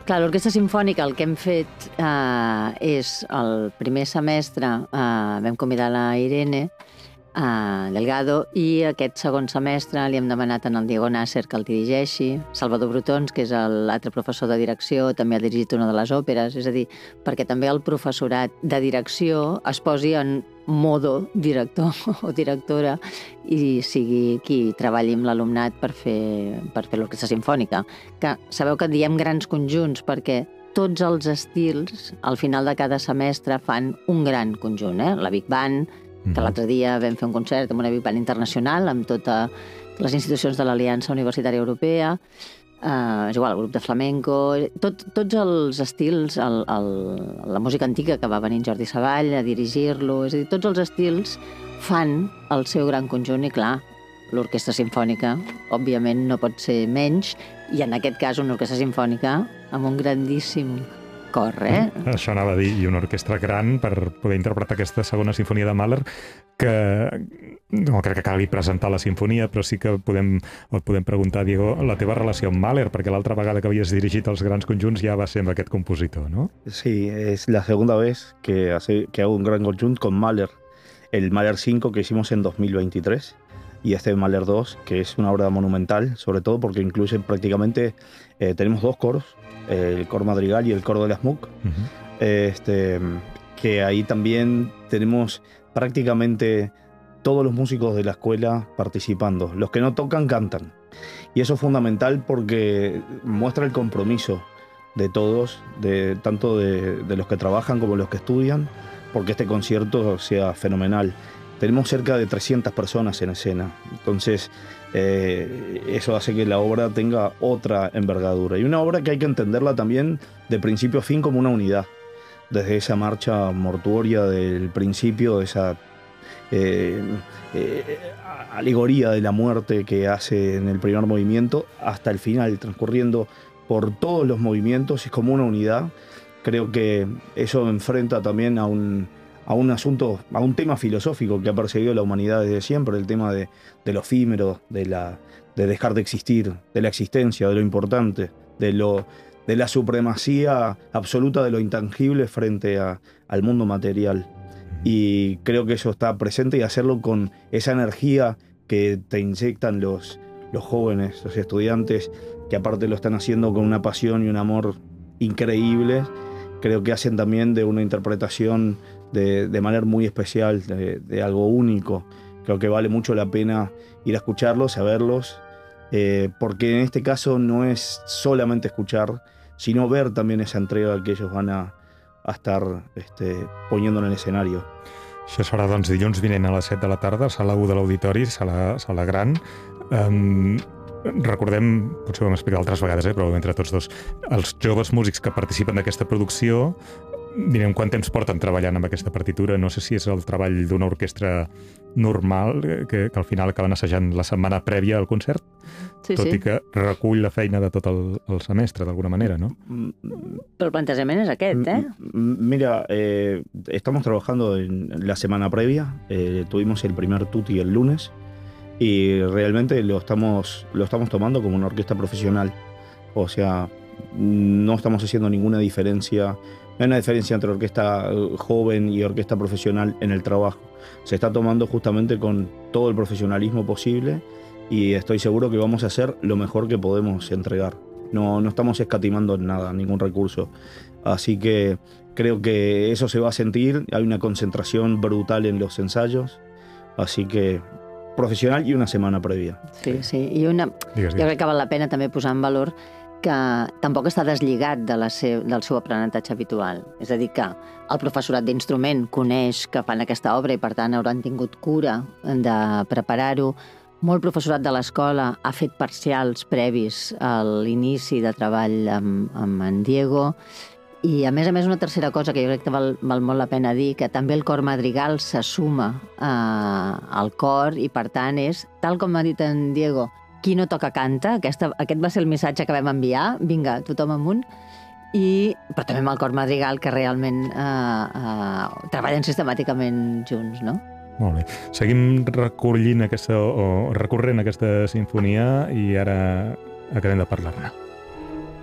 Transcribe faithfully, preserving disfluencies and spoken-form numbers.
Clar, l'Orquestra Simfònica el que hem fet eh, és el primer semestre eh, vam convidar la Irene eh, Delgado i aquest segon semestre li hem demanat en el Diego Nasser que el dirigeixi, Salvador Brutons, que és l'altre professor de direcció, també ha dirigit una de les òperes, és a dir, perquè també el professorat de direcció es posi en modo director o directora i sigui qui treballi amb l'alumnat per fer, per fer l'orquestra simfònica. Que sabeu que diem grans conjunts perquè tots els estils al final de cada semestre fan un gran conjunt, eh? La Big Band, que l'altre dia vam fer un concert amb una Big Band internacional amb totes les institucions de l'Aliança Universitària Europea, Uh, és igual, el grup de flamenco, tot, tots els estils, el, el, la música antiga que va venir Jordi Savall a dirigir-lo, és a dir, tots els estils fan el seu gran conjunt i clar, l'orquestra simfònica òbviament no pot ser menys i en aquest cas una orquestra simfònica amb un grandíssim cor, eh? Això anava a dir, i una orquestra gran per poder interpretar aquesta segona sinfonia de Mahler, que no crec que calgui presentar la sinfonia, però sí que podem, et podem preguntar, Diego, la teva relació amb Mahler, perquè l'altra vegada que havies dirigit els grans conjunts ja va ser amb aquest compositor, ¿no? Sí, es la segunda vez que, hace, que hago un gran conjunt con Mahler. El Mahler cinco que hicimos en dos mil veintitrés y este Mahler dos, que es una obra monumental, sobre todo porque incluye prácticamente, eh, tenemos dos coros, el coro madrigal y el coro de las M U C, uh-huh. este, que ahí también tenemos prácticamente todos los músicos de la escuela participando. Los que no tocan, cantan. Y eso es fundamental porque muestra el compromiso de todos, de, tanto de, de los que trabajan como los que estudian, porque este concierto sea fenomenal. Tenemos cerca de trescientas personas en escena, entonces eh, eso hace que la obra tenga otra envergadura. Y una obra que hay que entenderla también de principio a fin como una unidad. Desde esa marcha mortuoria del principio, esa eh, eh, alegoría de la muerte que hace en el primer movimiento, hasta el final, transcurriendo por todos los movimientos, es como una unidad. Creo que eso enfrenta también a un... a un asunto, a un tema filosófico que ha perseguido la humanidad desde siempre, el tema de, de lo efímero, de, la, de dejar de existir, de la existencia, de lo importante, de, lo, de la supremacía absoluta de lo intangible frente a, al mundo material. Y creo que eso está presente y hacerlo con esa energía que te inyectan los, los jóvenes, los estudiantes, que aparte lo están haciendo con una pasión y un amor increíbles, creo que hacen también de una interpretación de, de manera muy especial, de, de algo único. Creo que vale mucho la pena ir a escucharlos, a verlos, eh, porque en este caso no es solamente escuchar, sino ver también esa entrega que ellos van a, a estar este, poniendo en el escenario. Això serà doncs dilluns vinent a les set de la tarda, sala u de l'Auditori, sala, sala gran. Um, recordem, potser ho hem explicat altres vegades, eh, però entre tots dos, els joves músics que participen d'aquesta producció, direm quant temps porten treballant amb aquesta partitura. No sé si és el treball d'una orquestra normal, que, que al final acaben assajant la setmana prèvia al concert, sí, tot sí. i que recull la feina de tot el, el semestre, d'alguna manera, ¿no? Però el plantejament és aquest, eh? Mira, eh, estamos trabajando en la semana previa, eh, tuvimos el primer tutti el lunes, y realmente lo estamos, lo estamos tomando como una orquesta profesional. O sea, no estamos haciendo ninguna diferencia, no hay una diferencia entre orquesta joven y orquesta profesional en el trabajo. Se está tomando justamente con todo el profesionalismo posible y estoy seguro que vamos a hacer lo mejor que podemos entregar. No, no estamos escatimando en nada, ningún recurso. Así que creo que eso se va a sentir, hay una concentración brutal en los ensayos, así que professional i una setmana prèvia. Sí, sí. I una... Digues, digues. Jo crec que val la pena també posar en valor que tampoc està deslligat de la seu, del seu aprenentatge habitual. És a dir, que el professorat d'instrument coneix que fan aquesta obra i, per tant, hauran tingut cura de preparar-ho. Molt professorat de l'escola ha fet parcials previs a l'inici de treball amb, amb en Diego. I, a més a més, una tercera cosa que jo crec que val, val molt la pena dir, que també el cor madrigal se suma eh, al cor i, per tant, és, tal com ha dit en Diego, qui no toca canta. Aquesta, aquest va ser el missatge que vam enviar. Vinga, tothom amunt. I, però també amb el cor madrigal, que realment eh, eh, treballen sistemàticament junts, no? Molt bé. Seguim recollint aquesta, o recorrent aquesta sinfonia i ara acabem de parlar-ne.